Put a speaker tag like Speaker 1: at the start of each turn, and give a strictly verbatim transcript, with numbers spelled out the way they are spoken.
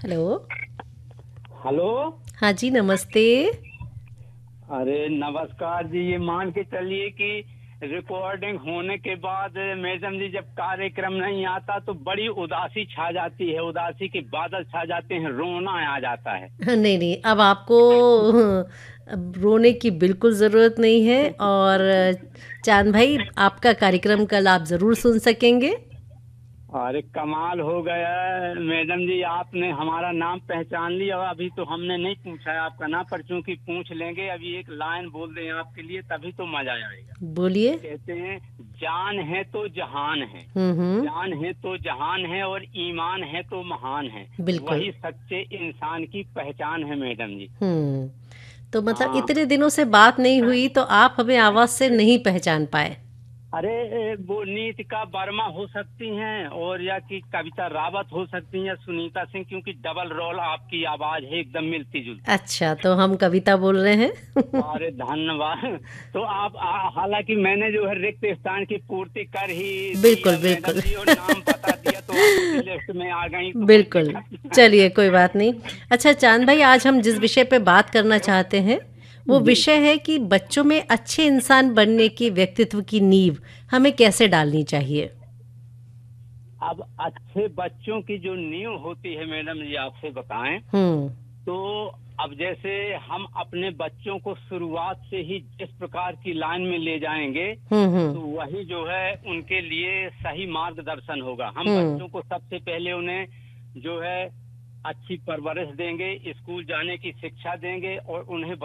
Speaker 1: Hello.
Speaker 2: Hello.
Speaker 1: हाँ जी, नमस्ते।
Speaker 2: अरे नमस्कार जी। ये मान के चलिए कि रिकॉर्डिंग होने के बाद मैडम जी जब कार्यक्रम नहीं आता तो बड़ी उदासी छा जाती है, उदासी के बादल छा जाते हैं, रोना आ जाता है।
Speaker 1: हाँ, नहीं नहीं, अब आपको अब रोने की बिल्कुल ज़रूरत नहीं है। और चांद भाई, आपका कार्यक्रम कल आप ज़रूर सुन सकेंगे।
Speaker 2: अरे कमाल हो गया मैडम जी, आपने हमारा नाम पहचान लिया। अभी तो हमने नहीं पूछा है आपका नाम, पर चूंकि पूछ लेंगे, अभी एक लाइन बोल दें आपके लिए तभी तो मजा आएगा।
Speaker 1: बोलिए।
Speaker 2: कहते हैं, जान है तो जहान है,
Speaker 1: हम्म हम्म।
Speaker 2: जान है तो जहान है, और ईमान है तो महान है।
Speaker 1: बिल्कुल।
Speaker 2: वही सच्चे इंसान की पहचान है मैडम जी।
Speaker 1: हम्म। तो मतलब
Speaker 2: हाँ।
Speaker 1: इतने दिनों से बात नहीं हुई तो आप हमें आवाज़ से नहीं पहचान पाए।
Speaker 2: अरे ए, वो नीतिका वर्मा हो सकती हैं, और या कि कविता रावत हो सकती हैं, या सुनीता सिंह, क्योंकि डबल रोल आपकी आवाज है, एकदम मिलती जुलती।
Speaker 1: अच्छा, तो हम कविता बोल रहे हैं।
Speaker 2: अरे धन्यवाद। तो आप आ- हालांकि मैंने जो है रिक्त स्थान की पूर्ति कर ही दी
Speaker 1: बिल्कुल
Speaker 2: है मैडम
Speaker 1: बिल्कुल।
Speaker 2: जी, और नाम बता दिया, तो आप उसी लिस्ट में आ गई, तो कोई
Speaker 1: बिल्कुल।
Speaker 2: दिक्कत
Speaker 1: चलिए,
Speaker 2: नहीं।
Speaker 1: कोई बात नहीं। अच्छा चांद भाई, आज हम जिस विषय पे बात करना चाहते हैं वो
Speaker 2: जी।
Speaker 1: विषय है कि बच्चों में अच्छे इंसान बनने की व्यक्तित्व की नींव हमें कैसे डालनी चाहिए।
Speaker 2: अब अच्छे बच्चों की जो नींव होती है मैडम जी, आपसे बताएं
Speaker 1: हम्म
Speaker 2: तो, अब जैसे हम अपने बच्चों को शुरुआत से ही जिस प्रकार की लाइन में ले जाएंगे,
Speaker 1: हम्म हम्म
Speaker 2: तो वही जो है उनके लिए सही मार्गदर्शन होगा। हम
Speaker 1: हम्म।
Speaker 2: बच्चों को सबसे पहले उन्हें जो है अच्छी परवरिश देंगे, स्कूल जाने की शिक्षा देंगे, और उन्हें